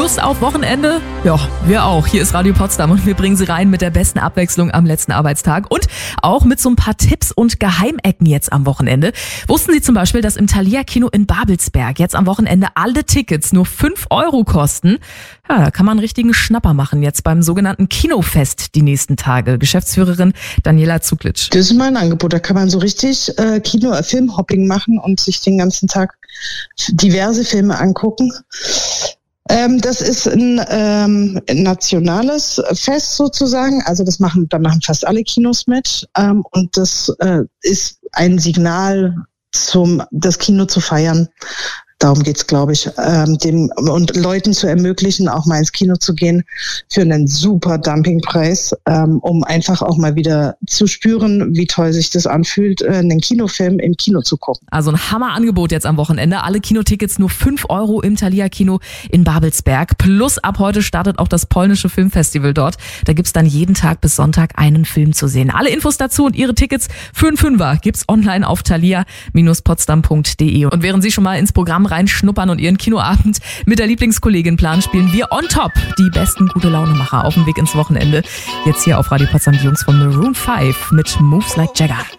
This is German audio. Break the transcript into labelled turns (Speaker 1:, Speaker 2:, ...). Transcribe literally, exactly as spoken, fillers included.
Speaker 1: Lust auf Wochenende? Ja, wir auch. Hier ist Radio Potsdam und wir bringen Sie rein mit der besten Abwechslung am letzten Arbeitstag und auch mit so ein paar Tipps und Geheimecken jetzt am Wochenende. Wussten Sie zum Beispiel, dass im Thalia Kino in Babelsberg jetzt am Wochenende alle Tickets nur fünf Euro kosten? Ja, da kann man einen richtigen Schnapper machen jetzt beim sogenannten Kinofest die nächsten Tage. Geschäftsführerin Daniela Zuklitsch.
Speaker 2: Das ist mein Angebot. Da kann man so richtig äh, Kino, äh, Filmhopping machen und sich den ganzen Tag diverse Filme angucken. Ähm, das ist ein ähm, nationales Fest sozusagen. Also das machen, da machen fast alle Kinos mit. Ähm, und das äh, ist ein Signal, zum das Kino zu feiern. Darum geht's, glaube ich, ähm, dem und Leuten zu ermöglichen, auch mal ins Kino zu gehen für einen super Dumpingpreis, ähm, um einfach auch mal wieder zu spüren, wie toll sich das anfühlt, äh, einen Kinofilm im Kino zu gucken.
Speaker 1: Also ein Hammerangebot jetzt am Wochenende. Alle Kinotickets nur fünf Euro im Thalia Kino in Babelsberg. Plus ab heute startet auch das polnische Filmfestival dort. Da gibt's dann jeden Tag bis Sonntag einen Film zu sehen. Alle Infos dazu und Ihre Tickets für einen Fünfer gibt's online auf thalia Bindestrich potsdam Punkt de. Und während Sie schon mal ins Programm reinschnuppern und Ihren Kinoabend mit der Lieblingskollegin planen, spielen wir on top die besten Gute-Laune-Macher auf dem Weg ins Wochenende. Jetzt hier auf Radio Potsdam die Jungs von Maroon fünf mit Moves Like Jagger.